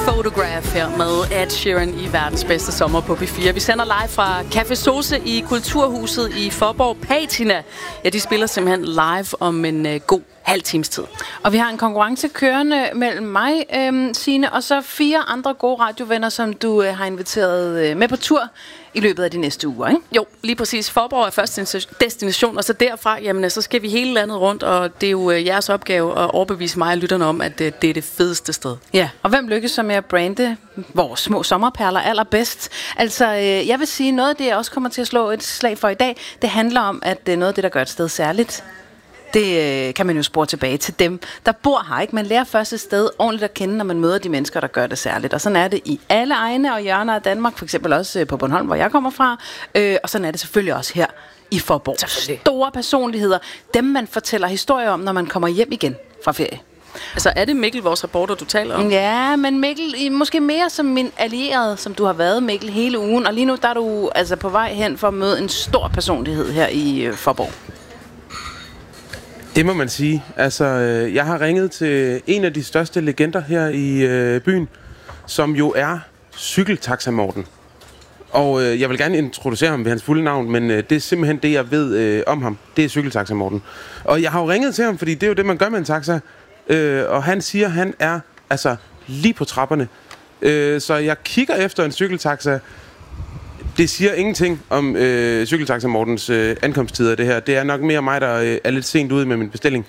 Photograph her med Ed Sheeran i verdens bedste sommer på P4. Vi sender live fra Café Sose i Kulturhuset i Faaborg. Patina, ja, de spiller simpelthen live om en god halv times tid. Og vi har en konkurrence kørende mellem mig, Signe, og så 4 andre gode radiovenner, som du har inviteret med på tur i løbet af de næste uger, ikke? Jo, lige præcis. Faaborg er første destination, og så derfra, jamen, så skal vi hele landet rundt, og det er jo jeres opgave at overbevise mig og lytterne om, at det er det fedeste sted. Ja, og hvem lykkes så med at brande vores små sommerperler allerbedst? Altså, jeg vil sige, noget af det, jeg også kommer til at slå et slag for i dag, det handler om, at det er noget af det, der gør et sted særligt. Det kan man jo spore tilbage til dem, der bor her, ikke? Man lærer først et sted ordentligt at kende, når man møder de mennesker, der gør det særligt. Og sådan er det i alle egne og hjørner af Danmark, for eksempel også på Bornholm, hvor jeg kommer fra. Og sådan er det selvfølgelig også her i Faaborg. Store personligheder, dem man fortæller historier om, når man kommer hjem igen fra ferie. Altså, er det Mikkel, vores reporter, du taler om? Ja, men Mikkel, måske mere som min allierede, som du har været, Mikkel, hele ugen. Og lige nu, der er du altså på vej hen for at møde en stor personlighed her i Faaborg. Det må man sige. Altså, jeg har ringet til en af de største legender her i byen, som jo er Cykeltaxa Morten. Og jeg vil gerne introducere ham ved hans fulde navn, men det er simpelthen det, jeg ved om ham. Det er Cykeltaxa Morten. Og jeg har jo ringet til ham, fordi det er jo det, man gør med en taxa. Og han siger, at han er altså lige på trapperne. Så jeg kigger efter en cykeltaxa. Det siger ingenting om Cykeltaxa Mortens ankomsttider, det her. Det er nok mere mig, der er lidt sent ude med min bestilling.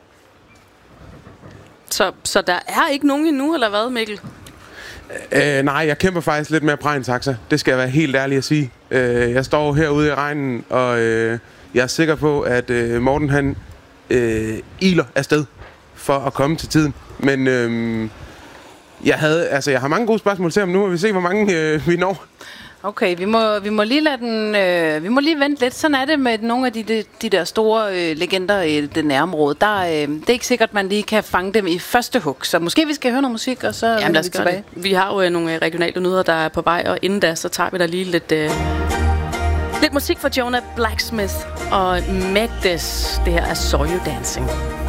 Så der er ikke nogen endnu, eller hvad, Mikkel? Nej, jeg kæmper faktisk lidt med at præge en taxa. Det skal jeg være helt ærlig at sige. Jeg står herude i regnen, og jeg er sikker på, at Morten han iler afsted for at komme til tiden. Men jeg har mange gode spørgsmål til ham nu, og vi ser, hvor mange vi når. Okay, vi må lige lade den, vi må lige vente lidt. Sådan er det med nogle af de der store legender i det nærområde. Det er ikke sikkert, man lige kan fange dem i første hug. Så måske vi skal høre noget musik, og så er vi tilbage. Vi har jo nogle regionale nyheder, der er på vej, og inden da, så tager vi da lige lidt musik fra Jonah Blacksmith og Magdes. Det her er Saw You Dancing.